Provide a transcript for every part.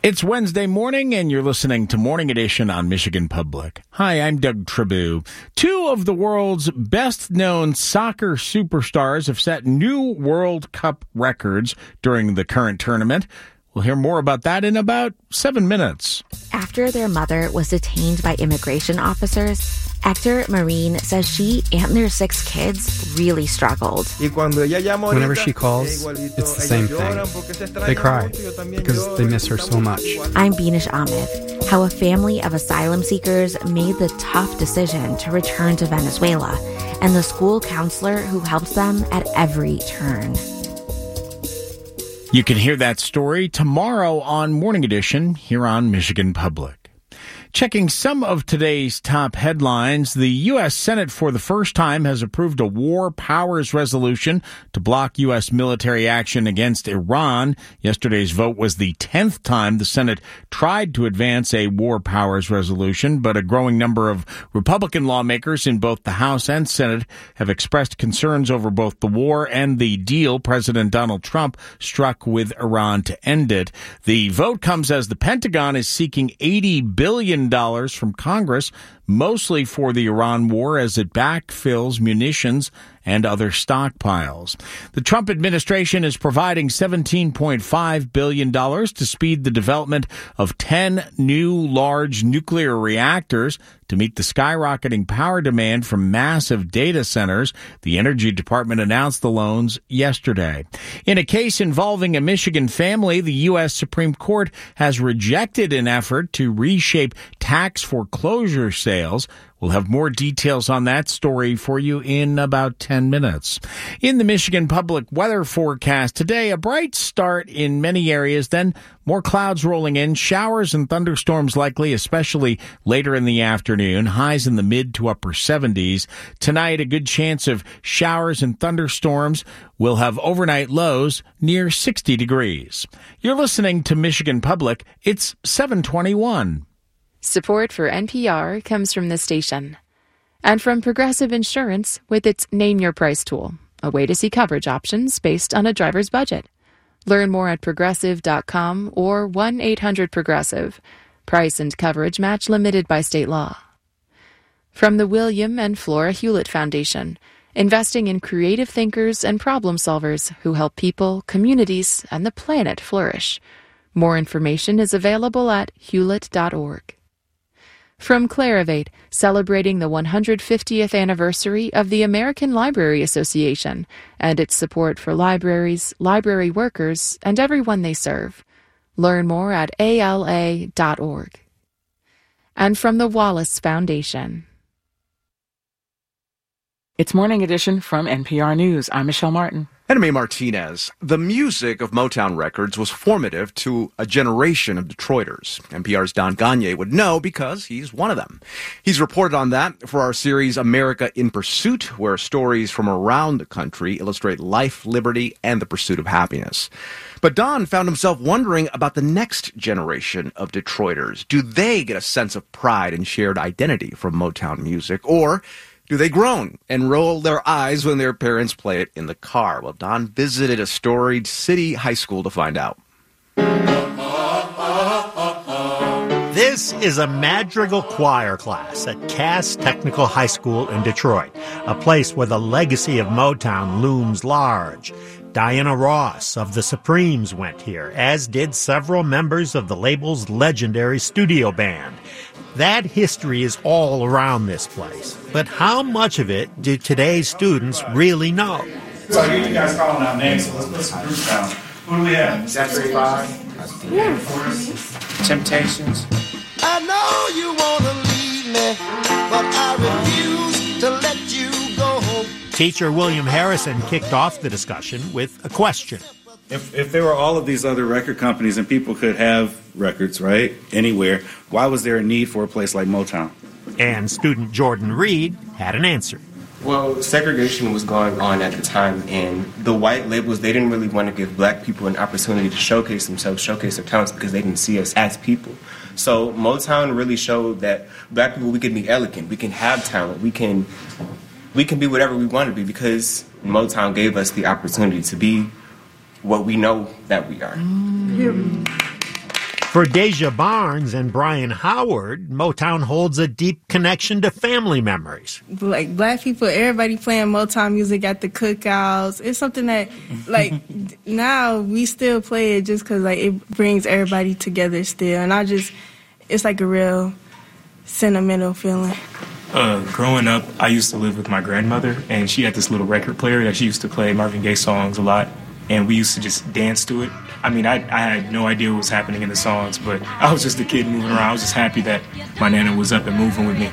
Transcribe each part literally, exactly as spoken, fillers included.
It's Wednesday morning, and you're listening to Morning Edition on Michigan Public. Hi, I'm Doug Tribou. Two of the world's best-known soccer superstars have set new World Cup records during the current tournament. We'll hear more about that in about seven minutes. After their mother was detained by immigration officers, Hector Marin says she and their six kids really struggled. Whenever she calls, it's the same thing. They cry because they miss her so much. I'm Beanish Ahmed. How a family of asylum seekers made the tough decision to return to Venezuela, and the school counselor who helps them at every turn. You can hear that story tomorrow on Morning Edition here on Michigan Public. Checking some of today's top headlines, the U S. Senate for the first time has approved a war powers resolution to block U S military action against Iran. Yesterday's vote was the tenth time the Senate tried to advance a war powers resolution, but a growing number of Republican lawmakers in both the House and Senate have expressed concerns over both the war and the deal President Donald Trump struck with Iran to end it. The vote comes as the Pentagon is seeking eighty billion dollars from Congress, mostly for the Iran war, as it backfills munitions and other stockpiles. The Trump administration is providing seventeen point five billion dollars to speed the development of ten new large nuclear reactors to meet the skyrocketing power demand from massive data centers. The Energy Department announced the loans yesterday. In a case involving a Michigan family, the U S. Supreme Court has rejected an effort to reshape tax foreclosure sales. We'll have more details on that story for you in about ten minutes. In the Michigan Public weather forecast today, a bright start in many areas, then more clouds rolling in, showers and thunderstorms likely, especially later in the afternoon, highs in the mid to upper seventies. Tonight, a good chance of showers and thunderstorms. We'll have overnight lows near sixty degrees. You're listening to Michigan Public. It's seven twenty-one. Support for N P R comes from this station and from Progressive Insurance with its Name Your Price tool, a way to see coverage options based on a driver's budget. Learn more at progressive dot com or one eight hundred progressive. Price and coverage match limited by state law. From the William and Flora Hewlett Foundation, investing in creative thinkers and problem solvers who help people, communities, and the planet flourish. More information is available at hewlett dot org. From Clarivate, celebrating the one hundred fiftieth anniversary of the American Library Association and its support for libraries, library workers, and everyone they serve. Learn more at A L A dot org. And from the Wallace Foundation. It's Morning Edition from N P R News. I'm Michelle Martin. And I'm A. Martinez. The music of Motown Records was formative to a generation of Detroiters. N P R's Don Gagné would know because he's one of them. He's reported on that for our series America in Pursuit, where stories from around the country illustrate life, liberty, and the pursuit of happiness. But Don found himself wondering about the next generation of Detroiters. Do they get a sense of pride and shared identity from Motown music, or do they groan and roll their eyes when their parents play it in the car? Well, Don visited a storied city high school to find out. This is a madrigal choir class at Cass Technical High School in Detroit, a place where the legacy of Motown looms large. Diana Ross of the Supremes went here, as did several members of the label's legendary studio band. That history is all around this place. But how much of it do today's students really know? So I hear you guys calling out names, so let's put some groups down. Who do we have? Saturday Five. Yeah. Temptations. I know you want to leave me, but I refuse to let you go. Teacher William Harrison kicked off the discussion with a question. If if there were all of these other record companies and people could have records, right, anywhere, why was there a need for a place like Motown? And student Jordan Reed had an answer. Well, segregation was going on at the time, and the white labels, they didn't really want to give black people an opportunity to showcase themselves, showcase their talents, because they didn't see us as people. So Motown really showed that black people, we can be elegant, we can have talent, we can we can be whatever we want to be, because Motown gave us the opportunity to be what we know that we are. Mm. For Deja Barnes and Brian Howard, Motown holds a deep connection to family memories. Like, black people, everybody playing Motown music at the cookouts. It's something that, like, now we still play it just because, like, it brings everybody together still. And I just, it's like a real sentimental feeling. Uh, growing up, I used to live with my grandmother, and she had this little record player that she used to play Marvin Gaye songs a lot, and we used to just dance to it. I mean, I, I had no idea what was happening in the songs, but I was just a kid moving around. I was just happy that my nana was up and moving with me.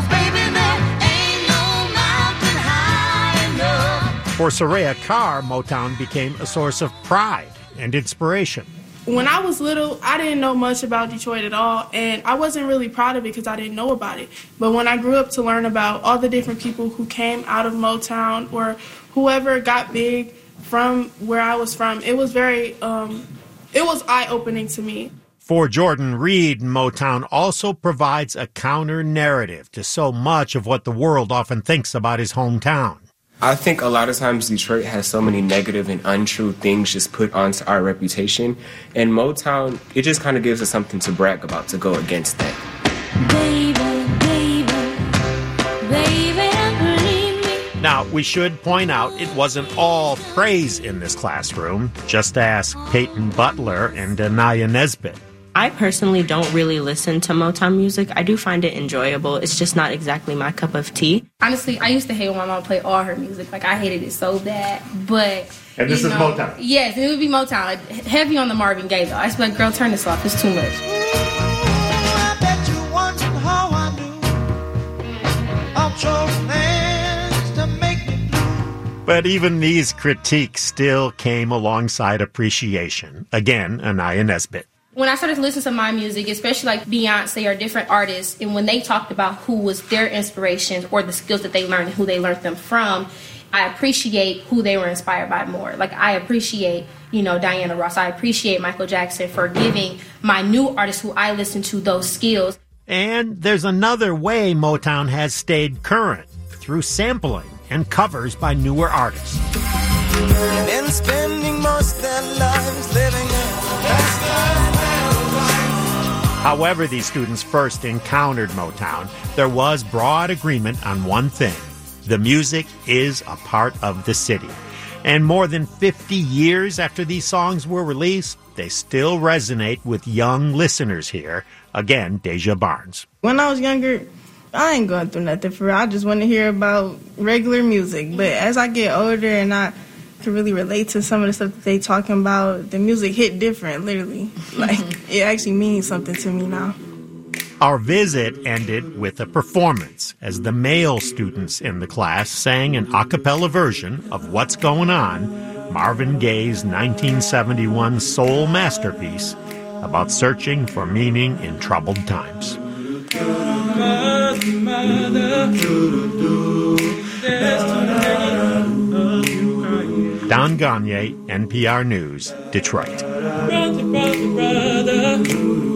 For Soraya Carr, Motown became a source of pride and inspiration. When I was little, I didn't know much about Detroit at all, and I wasn't really proud of it because I didn't know about it. But when I grew up to learn about all the different people who came out of Motown or whoever got big from where I was from, it was very, um, it was eye-opening to me. For Jordan Reed, Motown also provides a counter-narrative to so much of what the world often thinks about his hometown. I think a lot of times Detroit has so many negative and untrue things just put onto our reputation. And Motown, it just kind of gives us something to brag about, to go against that. Baby, baby, baby, believe me. Now, we should point out it wasn't all praise in this classroom. Just ask Peyton Butler and Anaya Nesbitt. I personally don't really listen to Motown music. I do find it enjoyable. It's just not exactly my cup of tea. Honestly, I used to hate when my mom played all her music. Like, I hated it so bad. But, And this you is know, Motown? Yes, it would be Motown. Like, heavy on the Marvin Gaye, though. I just be like, girl, turn this off. It's too much. I bet you wondering how I knew of your plans to make me blue. But even these critiques still came alongside appreciation. Again, Anaya Nesbitt. When I started to listen to my music, especially like Beyonce or different artists, and when they talked about who was their inspirations or the skills that they learned and who they learned them from, I appreciate who they were inspired by more. Like, I appreciate, you know, Diana Ross. I appreciate Michael Jackson for giving my new artists who I listen to those skills. And there's another way Motown has stayed current, through sampling and covers by newer artists. And then spending most of their lives living in best life. However these students first encountered Motown, there was broad agreement on one thing. The music is a part of the city. And more than fifty years after these songs were released, they still resonate with young listeners here. Again, Deja Barnes. When I was younger, I ain't going through nothing for real. I just want to hear about regular music. But as I get older and I can really relate to some of the stuff that they talking about, the music hit different, literally. Like, it actually means something to me now. Our visit ended with a performance as the male students in the class sang an a cappella version of What's Going On, Marvin Gaye's nineteen seventy-one soul masterpiece about searching for meaning in troubled times. Don Gagne, N P R News, Detroit. Brother, brother, brother.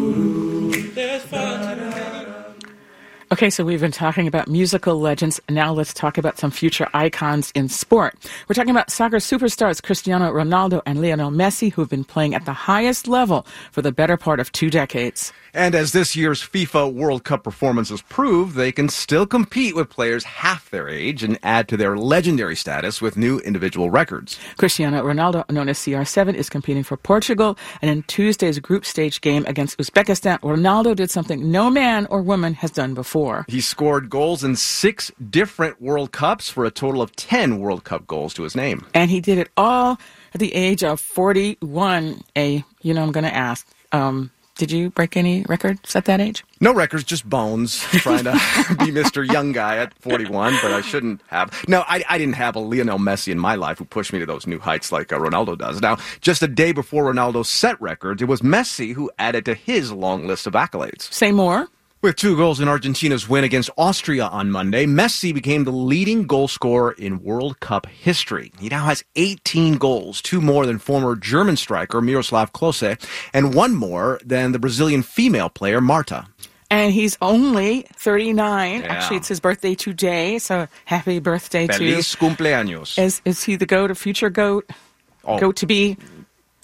Okay, so we've been talking about musical legends. Now let's talk about some future icons in sport. We're talking about soccer superstars Cristiano Ronaldo and Lionel Messi, who've been playing at the highest level for the better part of two decades. And as this year's FIFA World Cup performances prove, they can still compete with players half their age and add to their legendary status with new individual records. Cristiano Ronaldo, known as C R seven, is competing for Portugal, and in Tuesday's group stage game against Uzbekistan, Ronaldo did something no man or woman has done before. He scored goals in six different World Cups for a total of ten World Cup goals to his name. And he did it all at the age of forty-one. A, you know, I'm going to ask, um, did you break any records at that age? No records, just bones, trying to be Mister Young Guy at forty-one, but I shouldn't have. No, I, I didn't have a Lionel Messi in my life who pushed me to those new heights like uh, Ronaldo does. Now, just a day before Ronaldo set records, it was Messi who added to his long list of accolades. Say more. With two goals in Argentina's win against Austria on Monday, Messi became the leading goal scorer in World Cup history. He now has eighteen goals, two more than former German striker Miroslav Klose, and one more than the Brazilian female player Marta. And he's only thirty-nine. Yeah. Actually, it's his birthday today, so happy birthday Feliz to... cumpleaños. Is, is he the GOAT, a future GOAT? Oh. GOAT to be?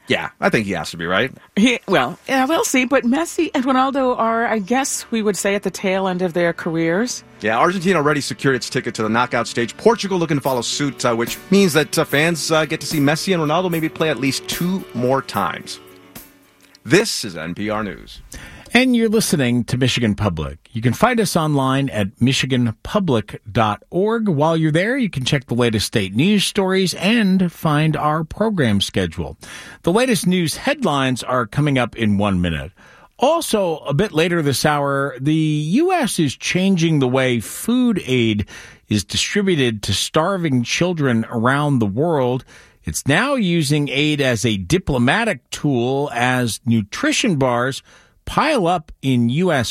Yeah, I think he has to be, right? He, well, yeah, we'll see. But Messi and Ronaldo are, I guess we would say, at the tail end of their careers. Yeah, Argentina already secured its ticket to the knockout stage. Portugal looking to follow suit, uh, which means that uh, fans uh, get to see Messi and Ronaldo maybe play at least two more times. This is N P R News. And you're listening to Michigan Public. You can find us online at michigan public dot org. While you're there, you can check the latest state news stories and find our program schedule. The latest news headlines are coming up in one minute. Also, a bit later this hour, the U S is changing the way food aid is distributed to starving children around the world. It's now using aid as a diplomatic tool as nutrition bars pile up in U S